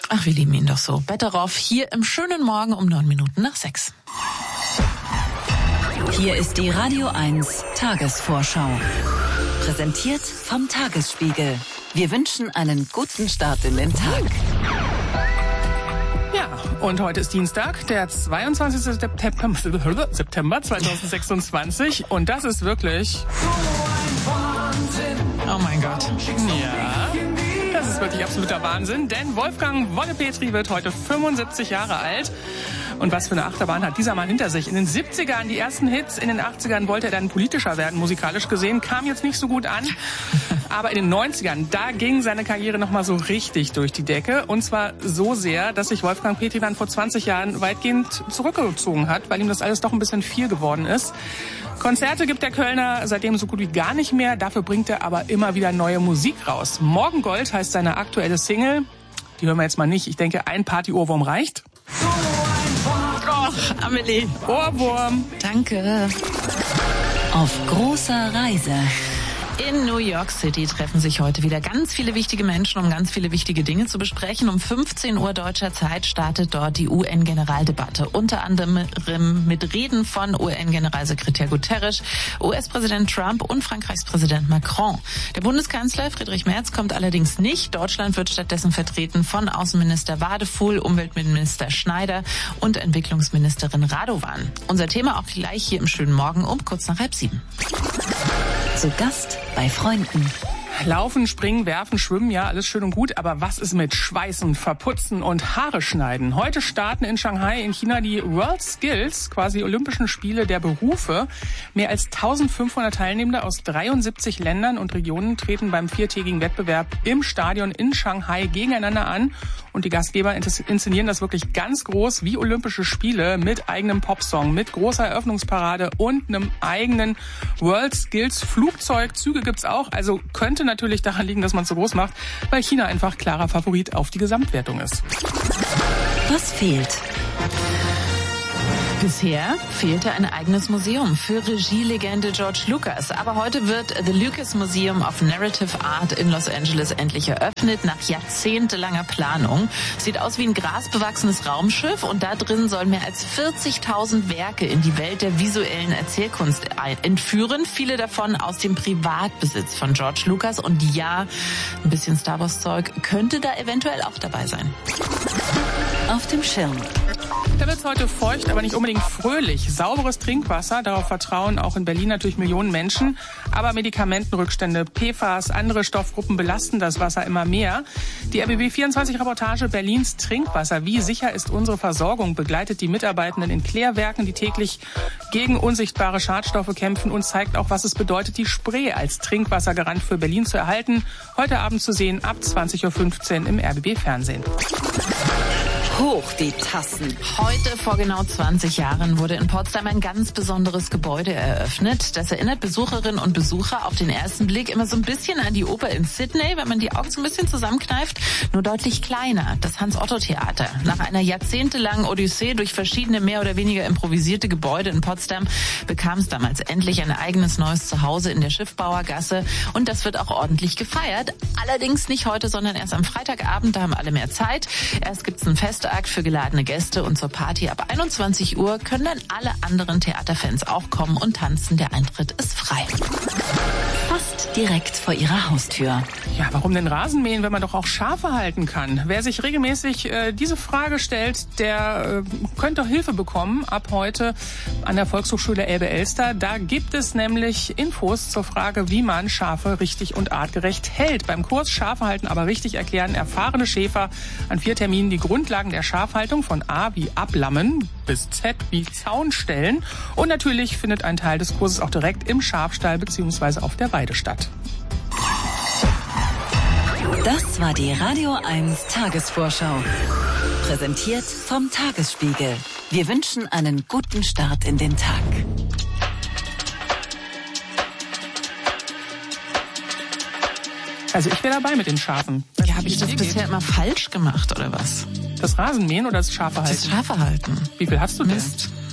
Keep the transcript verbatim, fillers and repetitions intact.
Ach, wir lieben ihn doch so. Betteroff hier im schönen Morgen um neun Minuten nach sechs. Hier ist die Radio eins Tagesvorschau. Präsentiert vom Tagesspiegel. Wir wünschen einen guten Start in den Tag. Ja, und heute ist Dienstag, der zweiundzwanzigste September zweitausendsechsundzwanzig. Und das ist wirklich... Oh mein Gott. Ja, das ist wirklich absoluter Wahnsinn, denn Wolfgang Wolle-Petri wird heute fünfundsiebzig Jahre alt. Und was für eine Achterbahn hat dieser Mann hinter sich? In den siebzigern die ersten Hits, in den achtzigern wollte er dann politischer werden, musikalisch gesehen, kam jetzt nicht so gut an. Aber in den neunzigern, da ging seine Karriere nochmal so richtig durch die Decke. Und zwar so sehr, dass sich Wolfgang Petri dann vor zwanzig Jahren weitgehend zurückgezogen hat, weil ihm das alles doch ein bisschen viel geworden ist. Konzerte gibt der Kölner seitdem so gut wie gar nicht mehr. Dafür bringt er aber immer wieder neue Musik raus. Morgengold heißt seine aktuelle Single. Die hören wir jetzt mal nicht. Ich denke, ein Party-Ohrwurm reicht. Och, Amelie. Ohrwurm. Danke. Auf großer Reise. In New York City treffen sich heute wieder ganz viele wichtige Menschen, um ganz viele wichtige Dinge zu besprechen. Um fünfzehn Uhr deutscher Zeit startet dort die U N-Generaldebatte. Unter anderem mit Reden von U N-Generalsekretär Guterres, U S-Präsident Trump und Frankreichs Präsident Macron. Der Bundeskanzler Friedrich Merz kommt allerdings nicht. Deutschland wird stattdessen vertreten von Außenminister Wadefuhl, Umweltminister Schneider und Entwicklungsministerin Radovan. Unser Thema auch gleich hier im schönen Morgen um kurz nach halb sieben. Zu Gast bei Freunden. Laufen, springen, werfen, schwimmen, ja, alles schön und gut. Aber was ist mit Schweißen, Verputzen und Haare schneiden? Heute starten in Shanghai in China die World Skills, quasi Olympischen Spiele der Berufe. Mehr als eintausendfünfhundert Teilnehmende aus dreiundsiebzig Ländern und Regionen treten beim viertägigen Wettbewerb im Stadion in Shanghai gegeneinander an. Und die Gastgeber inszenieren das wirklich ganz groß wie Olympische Spiele mit eigenem Popsong, mit großer Eröffnungsparade und einem eigenen World Skills Flugzeug. Züge gibt's auch, also könnte natürlich daran liegen, dass man es so groß macht, weil China einfach klarer Favorit auf die Gesamtwertung ist. Was fehlt? Bisher fehlte ein eigenes Museum für Regielegende George Lucas. Aber heute wird The Lucas Museum of Narrative Art in Los Angeles endlich eröffnet, nach jahrzehntelanger Planung. Sieht aus wie ein grasbewachsenes Raumschiff und da drin sollen mehr als vierzigtausend Werke in die Welt der visuellen Erzählkunst entführen. Viele davon aus dem Privatbesitz von George Lucas. Und ja, ein bisschen Star Wars Zeug könnte da eventuell auch dabei sein. Auf dem Schirm. Da wird es heute feucht, aber nicht unbedingt fröhlich. Sauberes Trinkwasser, darauf vertrauen auch in Berlin natürlich Millionen Menschen. Aber Medikamentenrückstände, P F A S, andere Stoffgruppen belasten das Wasser immer mehr. Die R B B vierundzwanzig-Reportage Berlins Trinkwasser. Wie sicher ist unsere Versorgung? Begleitet die Mitarbeitenden in Klärwerken, die täglich gegen unsichtbare Schadstoffe kämpfen und zeigt auch, was es bedeutet, die Spree als Trinkwassergarant für Berlin zu erhalten. Heute Abend zu sehen ab zwanzig Uhr fünfzehn im R B B-Fernsehen. Hoch die Tassen. Heute vor genau zwanzig Jahren wurde in Potsdam ein ganz besonderes Gebäude eröffnet. Das erinnert Besucherinnen und Besucher auf den ersten Blick immer so ein bisschen an die Oper in Sydney, wenn man die Augen so ein bisschen zusammenkneift, nur deutlich kleiner. Das Hans-Otto-Theater. Nach einer jahrzehntelangen Odyssee durch verschiedene mehr oder weniger improvisierte Gebäude in Potsdam bekam es damals endlich ein eigenes neues Zuhause in der Schiffbauergasse und das wird auch ordentlich gefeiert. Allerdings nicht heute, sondern erst am Freitagabend, da haben alle mehr Zeit. Erst gibt's ein Fest Akt für geladene Gäste und zur Party ab einundzwanzig Uhr können dann alle anderen Theaterfans auch kommen und tanzen. Der Eintritt ist frei. Fast direkt vor ihrer Haustür. Ja, warum denn Rasen mähen, wenn man doch auch Schafe halten kann? Wer sich regelmäßig äh, diese Frage stellt, der äh, könnte doch Hilfe bekommen ab heute an der Volkshochschule Elbe-Elster. Da gibt es nämlich Infos zur Frage, wie man Schafe richtig und artgerecht hält. Beim Kurs Schafe halten aber richtig erklären erfahrene Schäfer an vier Terminen die Grundlagen der Schafhaltung von A wie Ablammen bis Z wie Zaunstellen. Und natürlich findet ein Teil des Kurses auch direkt im Schafstall bzw. auf der Weide statt. Das war die Radio eins Tagesvorschau. Präsentiert vom Tagesspiegel. Wir wünschen einen guten Start in den Tag. Also ich wäre dabei mit den Schafen. Ja, habe ich das bisher immer falsch gemacht, oder was? Das Rasenmähen oder das Schafe halten? Das Schafe halten. Wie viel hast du denn? Mist.